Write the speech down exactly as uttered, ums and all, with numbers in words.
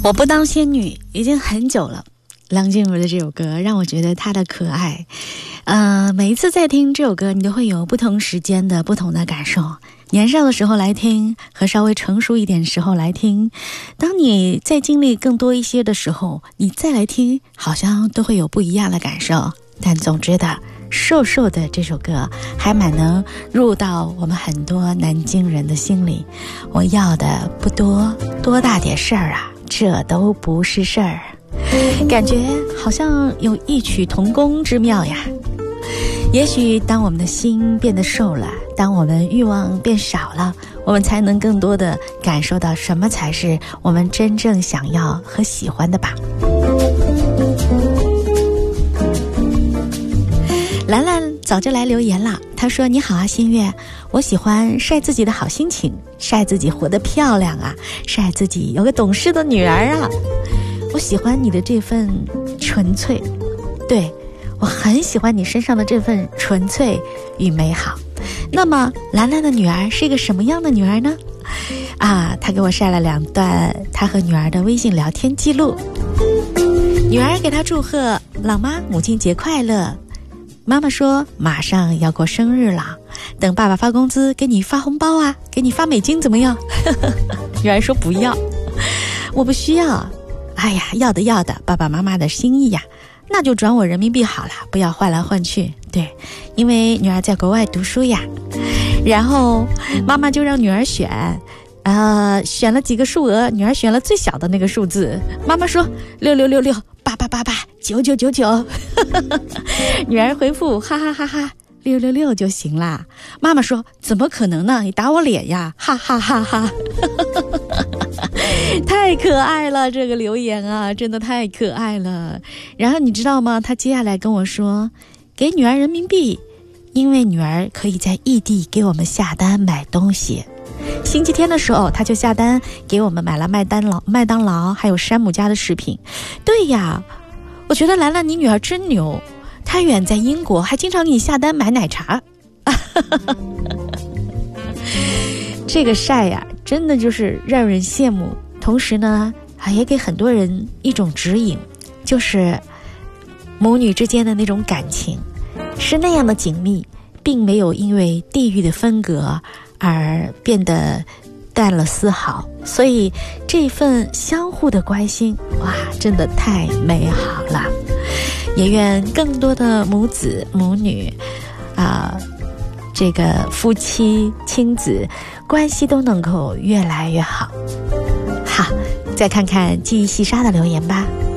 我不当仙女已经很久了，梁静茹的这首歌让我觉得她的可爱。呃，每一次在听这首歌，你都会有不同时间的不同的感受。年少的时候来听，和稍微成熟一点时候来听，当你在经历更多一些的时候，你再来听，好像都会有不一样的感受。但总之的，瘦瘦的这首歌还蛮能入到我们很多南京人的心里。我要的不多，多大点事儿啊，这都不是事儿。感觉好像有异曲同工之妙呀。也许当我们的心变得瘦了，当我们欲望变少了，我们才能更多的感受到什么才是我们真正想要和喜欢的吧。兰兰早就来留言了，她说：你好啊新月，我喜欢晒自己的好心情，晒自己活得漂亮啊，晒自己有个懂事的女儿啊。我喜欢你的这份纯粹，对，我很喜欢你身上的这份纯粹与美好。那么兰兰的女儿是一个什么样的女儿呢？啊，她给我晒了两段她和女儿的微信聊天记录。女儿给她祝贺老妈母亲节快乐，妈妈说马上要过生日了，等爸爸发工资给你发红包啊，给你发美金怎么样？女儿说不要，我不需要。哎呀，要的要的，爸爸妈妈的心意呀，那就转我人民币好了，不要换来换去。对，因为女儿在国外读书呀。然后妈妈就让女儿选，呃，选了几个数额，女儿选了最小的那个数字。妈妈说六六六六八八八八九九九九，女儿回复哈哈哈哈。六六六就行啦。妈妈说怎么可能呢，你打我脸呀，哈哈哈哈。太可爱了，这个留言啊真的太可爱了。然后你知道吗，他接下来跟我说给女儿人民币，因为女儿可以在异地给我们下单买东西。星期天的时候他就下单给我们买了麦当劳麦当劳还有山姆家的食品。对呀，我觉得兰兰你女儿真牛，她远在英国还经常给你下单买奶茶。这个晒呀真的就是让人羡慕，同时呢也给很多人一种指引，就是母女之间的那种感情是那样的紧密，并没有因为地域的分隔而变得淡了丝毫。所以这份相互的关心，哇，真的太美好了。也愿更多的母子母女啊、呃，这个夫妻亲子关系都能够越来越好。好，再看看记忆细沙的留言吧。